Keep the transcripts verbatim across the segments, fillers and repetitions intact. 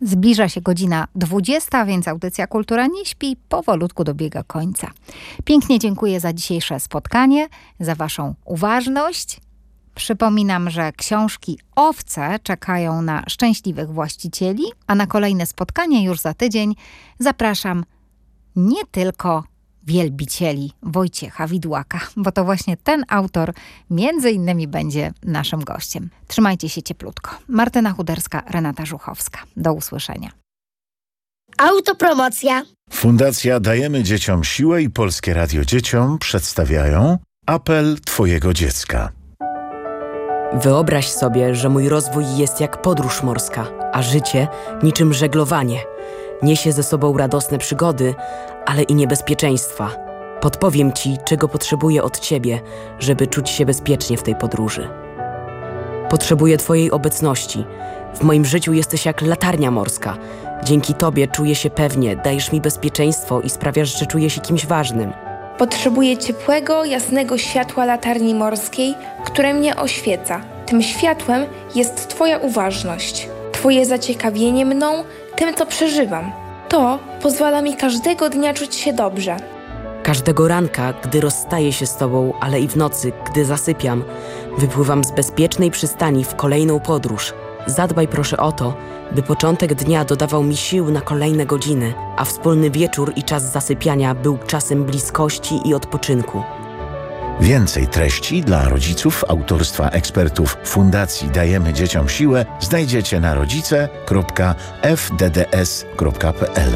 Zbliża się godzina dwudziesta, więc audycja Kultura nie śpi powolutku dobiega końca. Pięknie dziękuję za dzisiejsze spotkanie, za waszą uważność. Przypominam, że książki Owce czekają na szczęśliwych właścicieli, a na kolejne spotkanie już za tydzień zapraszam nie tylko wielbicieli Wojciecha Widłaka, bo to właśnie ten autor między innymi będzie naszym gościem. Trzymajcie się cieplutko. Martyna Chuderska, Renata Żuchowska. Do usłyszenia. Autopromocja. Fundacja Dajemy Dzieciom Siłę i Polskie Radio Dzieciom przedstawiają Apel Twojego Dziecka. Wyobraź sobie, że mój rozwój jest jak podróż morska, a życie niczym żeglowanie. Niesie ze sobą radosne przygody, ale i niebezpieczeństwa. Podpowiem Ci, czego potrzebuję od Ciebie, żeby czuć się bezpiecznie w tej podróży. Potrzebuję Twojej obecności. W moim życiu jesteś jak latarnia morska. Dzięki Tobie czuję się pewnie, dajesz mi bezpieczeństwo i sprawiasz, że czuję się kimś ważnym. Potrzebuję ciepłego, jasnego światła latarni morskiej, które mnie oświeca. Tym światłem jest Twoja uważność, Twoje zaciekawienie mną, tym, co przeżywam. To pozwala mi każdego dnia czuć się dobrze. Każdego ranka, gdy rozstaję się z Tobą, ale i w nocy, gdy zasypiam, wypływam z bezpiecznej przystani w kolejną podróż. Zadbaj proszę o to, by początek dnia dodawał mi sił na kolejne godziny, a wspólny wieczór i czas zasypiania był czasem bliskości i odpoczynku. Więcej treści dla rodziców autorstwa ekspertów Fundacji Dajemy Dzieciom Siłę znajdziecie na rodzice kropka f d d s kropka p l.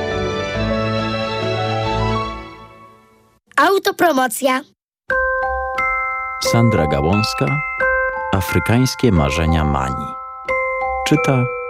Autopromocja. Sandra Gałązka, Afrykańskie marzenia Mani. Czyta